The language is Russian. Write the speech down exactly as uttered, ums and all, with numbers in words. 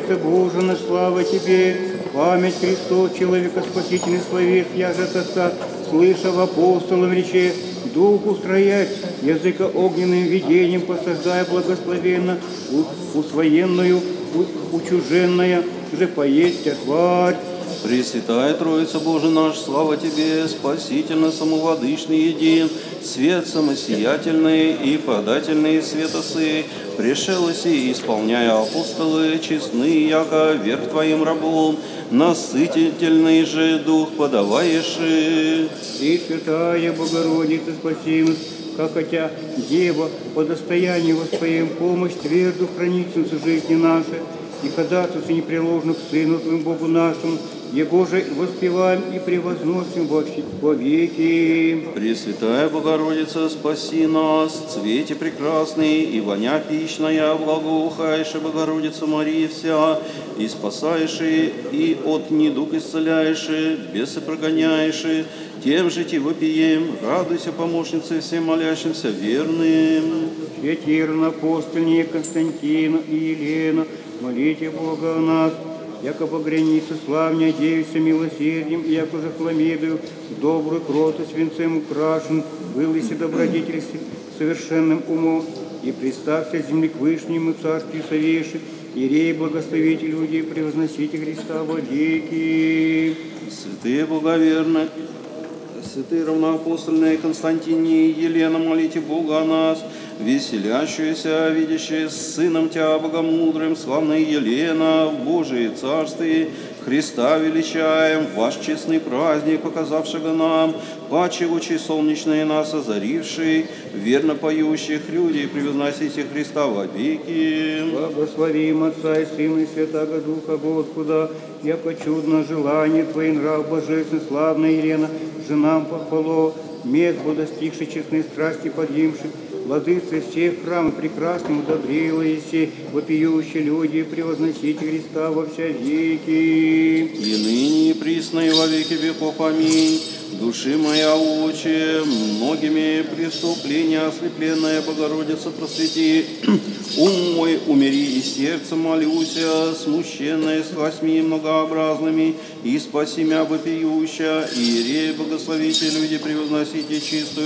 Троица Божия, слава Тебе, память Христов, человека спасительный словес, я же Отца, слышав апостолам рече, Дух устроять, языка огненным видением посаждая благословенно, усвоенную, учуженная, же поесть тварь. Пресвятая Троица Божия наш, слава Тебе, спасительно самовладычный един, свет самосиятельный и подательный светосы, пришелоси, исполняя апостолы, честны, яко верх Твоим рабом, насытительный же дух подаваешь. И святая Богородица, спаси нас, как хотя Дева по достоянию воспоем помощь тверду хранительницу жизни нашей, и ходатайству непреложно к Сыну Твоему Богу нашему, Его же воспеваем и превозносим во веки. Пресвятая Богородица, спаси нас, цвете прекрасный и воня пищная, благоухаешь, Богородица Мария вся, и спасаешь, и от недуг исцеляешь, бесы прогоняешь, тем же ти вопием, радуйся, помощнице всем молящимся верным. Святирна, апостольнее Константина и Елена, молите Бога о нас, якобы границы славня девица милосердием, и яко же хламидою, добрую кротость венцем украшен, был и добродетель совершенным умом, и представься земли к вышнему царствию совейши, Ирей благословите людей, превозносите Христа во веки. Святые благоверные, святые равноапостольные Константине и Елена, молите Бога о нас, веселящуюся, видящая с Сыном Тебя Богомудрым, славная Елена, в Божие Царствие, Христа величаем, ваш честный праздник, показавшего нам, паче лучи солнечные нас озаривший, верно поющих людей, превозносите Христа во веки. Благословим Отца и Сына и Святаго Духа Господа, яко чудно желание Твой нрав божественный, славная Елена, женам похвало, мест бы достигший честной страсти подъимших, владыцы всех храмов прекрасным удобрила еси, вопиющие люди, превозносите Христа во вся веки. И ныне и присно и во веки веков. Аминь. Души моя, Отче, многими преступления ослепленная Богородица, просвети. Ум мой умири, и сердце молюся, смущенное страстьми многообразными, и спаси мя вопиюща, и Иерей благословите люди, превозносите чистую